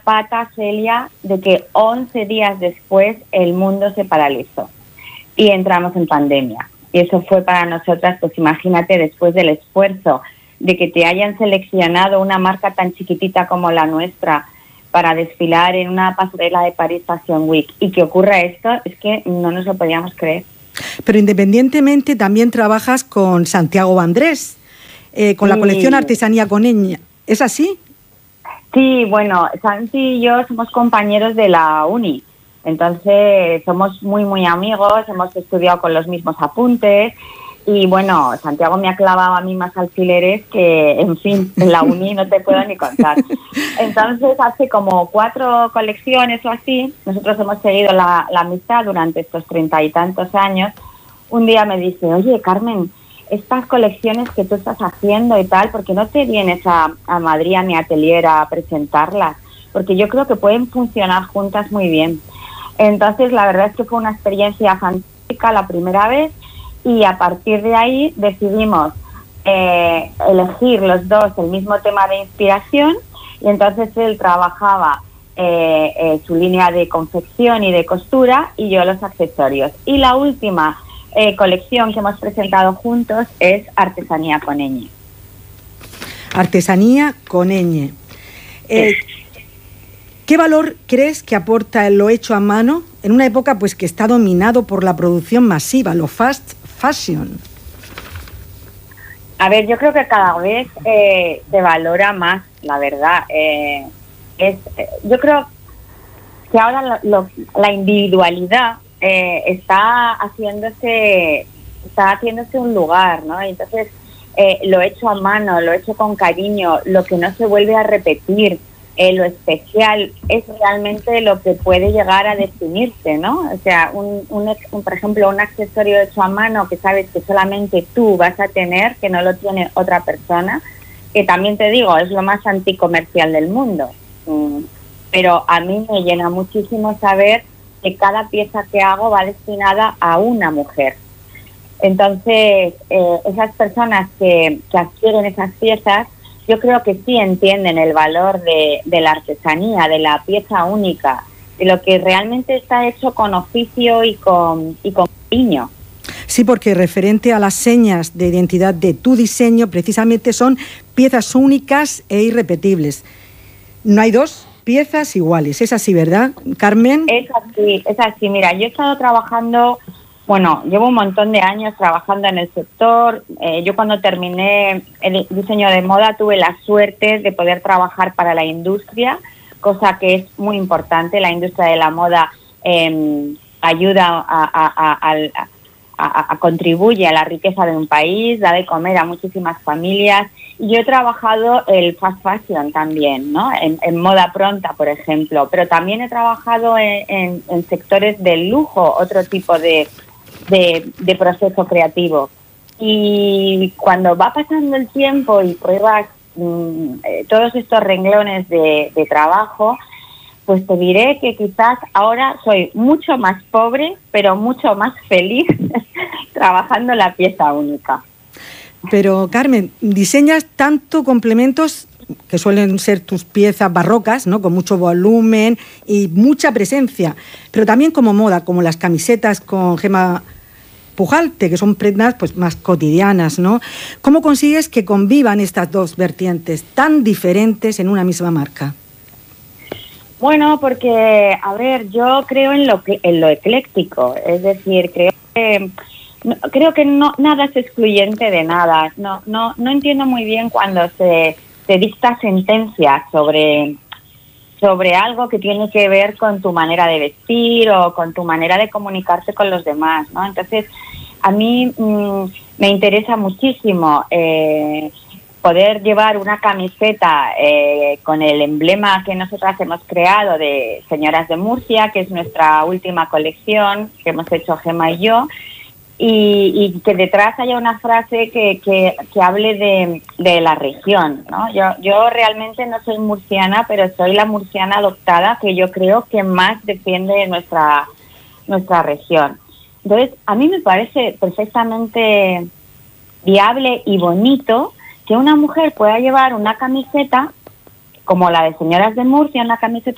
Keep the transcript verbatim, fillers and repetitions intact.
pata, Celia, de que once días después el mundo se paralizó y entramos en pandemia. Y eso fue para nosotras, pues imagínate, después del esfuerzo de que te hayan seleccionado una marca tan chiquitita como la nuestra para desfilar en una pasarela de Paris Fashion Week y que ocurra esto, es que no nos lo podíamos creer. Pero independientemente también trabajas con Santiago Vandrés, eh, con sí. la colección Artesanía Coneña. ¿Es así? Sí, bueno, Santi y yo somos compañeros de la uni. Entonces somos muy, muy amigos, hemos estudiado con los mismos apuntes y bueno, Santiago me ha clavado a mí más alfileres que, en fin, en la uni no te puedo ni contar. Entonces hace como cuatro colecciones o así, nosotros hemos seguido la, la amistad durante estos treinta y tantos años. Un día me dice, oye Carmen, estas colecciones que tú estás haciendo y tal, ¿por qué no te vienes a, a Madrid a mi atelier a presentarlas? Porque yo creo que pueden funcionar juntas muy bien. Entonces, la verdad es que fue una experiencia fantástica la primera vez y a partir de ahí decidimos eh, elegir los dos el mismo tema de inspiración y entonces él trabajaba eh, eh, su línea de confección y de costura y yo los accesorios. Y la última eh, colección que hemos presentado juntos es Artesanía Coneñe. Artesanía Coneñe. Eh, sí. ¿Qué valor crees que aporta lo hecho a mano en una época pues que está dominado por la producción masiva, lo fast fashion? A ver, yo creo que cada vez eh, se valora más, la verdad. Eh, es, eh, yo creo que ahora lo, lo, la individualidad eh, está haciéndose, está haciéndose un lugar, ¿no? Entonces, eh, lo hecho a mano, lo hecho con cariño, lo que no se vuelve a repetir. Eh, lo especial es realmente lo que puede llegar a definirse, ¿no? O sea, un, un, un, por ejemplo, un accesorio hecho a mano que sabes que solamente tú vas a tener, que no lo tiene otra persona, que también te digo, es lo más anticomercial del mundo. Mm, pero a mí me llena muchísimo saber que cada pieza que hago va destinada a una mujer. Entonces, eh, esas personas que, que adquieren esas piezas, yo creo que sí entienden el valor de, de la artesanía, de la pieza única, de lo que realmente está hecho con oficio y con, y con cariño. Sí, porque referente a las señas de identidad de tu diseño, precisamente son piezas únicas e irrepetibles. No hay dos piezas iguales, es así, ¿verdad, Carmen? Es así, es así. Mira, yo he estado trabajando... Bueno, llevo un montón de años trabajando en el sector. Eh, yo cuando terminé el diseño de moda tuve la suerte de poder trabajar para la industria, cosa que es muy importante. La industria de la moda eh, ayuda a, a, a, a, a, a contribuye a la riqueza de un país, da de comer a muchísimas familias. Y yo he trabajado el fast fashion también, ¿no? En, en moda pronta, por ejemplo, pero también he trabajado en, en, en sectores del lujo, otro tipo de De, de proceso creativo. Y cuando va pasando el tiempo y pruebas mmm, eh, todos estos renglones de, de trabajo, pues te diré que quizás ahora soy mucho más pobre, pero mucho más feliz trabajando la pieza única. Pero, Carmen, diseñas tanto complementos que suelen ser tus piezas barrocas, ¿no?, con mucho volumen y mucha presencia, pero también como moda, como las camisetas con Gemma Pujalte, que son prendas pues más cotidianas, ¿no? ¿Cómo consigues que convivan estas dos vertientes tan diferentes en una misma marca? Bueno, porque, a ver, yo creo en lo que, en lo ecléctico, es decir, creo que no, creo que no nada es excluyente de nada. No, no, no entiendo muy bien cuando se, se dicta sentencias sobre sobre algo que tiene que ver con tu manera de vestir o con tu manera de comunicarte con los demás, ¿no? Entonces, a mí mmm, me interesa muchísimo eh, poder llevar una camiseta eh, con el emblema que nosotras hemos creado de Señoras de Murcia, que es nuestra última colección que hemos hecho Gemma y yo, y, y que detrás haya una frase que, que, que hable de, de la región, ¿no? Yo, yo realmente no soy murciana, pero soy la murciana adoptada que yo creo que más defiende nuestra, nuestra región. Entonces, a mí me parece perfectamente viable y bonito que una mujer pueda llevar una camiseta como la de Señoras de Murcia, una camiseta